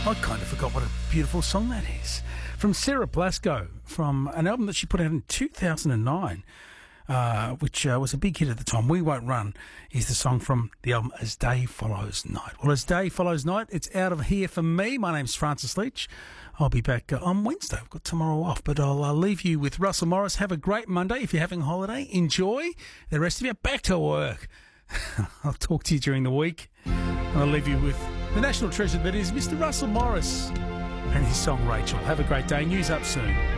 I kind of forgot what a beautiful song that is. From Sarah Blasco, from an album that she put out in 2009, which was a big hit at the time. We Won't Run is the song from the album As Day Follows Night. Well, As Day Follows Night, it's out of here for me. My name's Francis Leach. I'll be back on Wednesday. I've got tomorrow off, but I'll leave you with Russell Morris. Have a great Monday. If you're having a holiday, enjoy. The rest of you, back to work. I'll talk to you during the week. And I'll leave you with the national treasure that is Mr. Russell Morris and his song Rachel. Have a great day. News up soon.